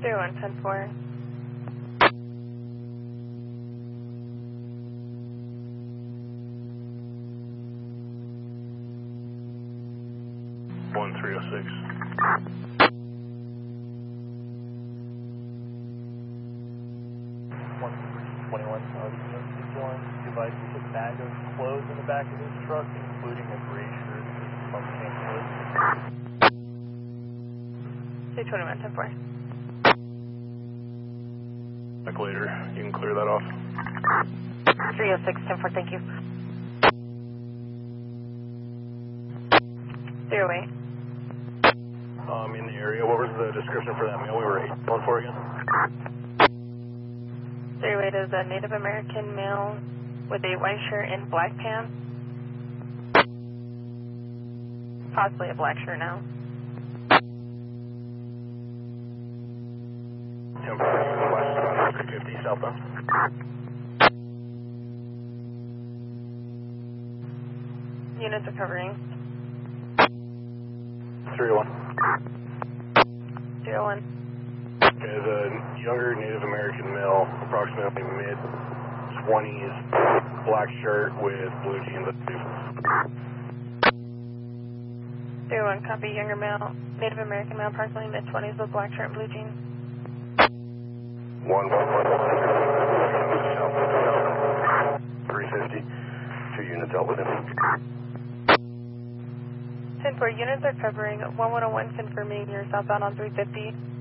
0110-4. 1306. Devices a bag of clothes in the back of his truck, including a gray shirt from St. Louis. 2110-4. Back later, you can clear that off. 306-10-4, thank you. 08. In the area, what was the description for that male we were 814 again? 08 is a Native American male with a white shirt and black pants. Possibly a black shirt now. Yeah, 350 southbound. Units are covering. 301. 01. Okay, the younger Native American male, approximately mid-20s, black shirt with blue jeans. 01, copy, younger male, Native American male, approximately mid-20s with black shirt and blue jeans. 350. 2 units dealt with him. 10-4, units are covering 1101, confirming you're southbound on 350.